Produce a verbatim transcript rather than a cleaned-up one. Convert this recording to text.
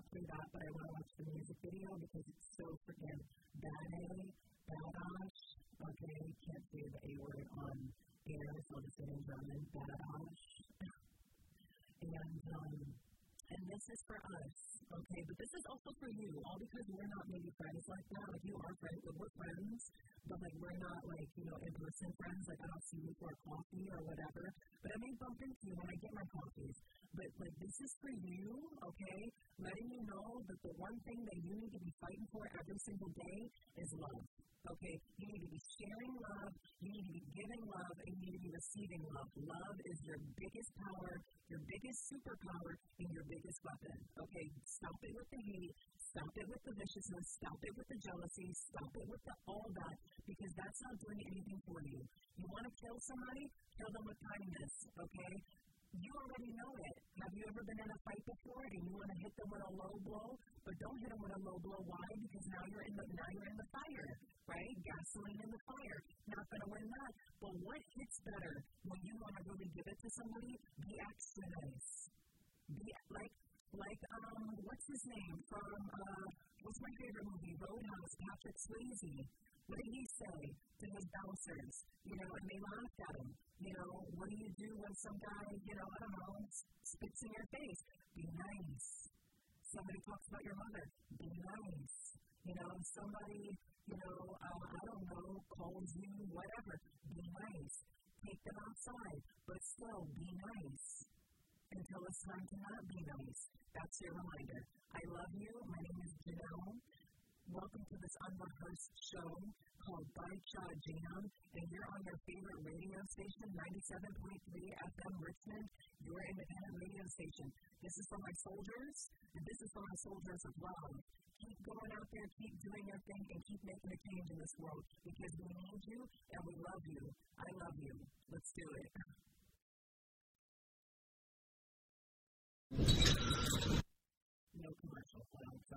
play that, but I want to watch the music video because it's so freaking badass, badass. Okay, can't say the A word on air, so I'll just say it in German, badass. And, um, and this is for us, okay? But this is also for you, all because we're not maybe friends like that. Like, you are friends, but we're friends, but, like, we're not, like, you know, in-person friends. Like, I don't see you for a coffee or whatever. But I may bump into you when I get my coffees. But, like, this is for you, okay? Letting you know that the one thing that you need to be fighting for every single day is love. Okay, you need to be sharing love, you need to be giving love, and you need to be receiving love. Love is your biggest power, your biggest superpower, and your biggest weapon. Okay, stop it with the hate, stop it with the viciousness, stop it with the jealousy, stop it with the, all that, because that's not doing anything for you. You want to kill somebody? Kill them with kindness, okay? You already know it. Have you ever been in a fight before and you want to hit them with a low blow? But don't hit them with a low blow. Why? Because now you're in the now you're in the fire, right? Gasoline in the fire. Not going to win that. But what hits better when you want to really give it to somebody? Be extra nice. Be like like um what's his name from uh what's my favorite movie? Roadhouse. Patrick Swayze. What did he say to his bouncers? You know, and they laughed at him. You know, what do you do when some guy, you know, I don't know, spits in your face? Be nice. Somebody talks about your mother. Be nice. You know, somebody, you know, uh, I don't know, calls you, whatever. Be nice. Take them outside, but still be nice. Until it's time to not be nice. That's your reminder. I love you. My name is Janelle. Welcome to this unrehearsed show called By Cha Jam, and you're on your favorite radio station, ninety-seven point three F M Richmond, your independent radio station. This is for my soldiers, and this is for my soldiers of love. Keep going out there, keep doing your thing, and keep making a change in this world, because we need you, and we love you. I love you. Let's do it.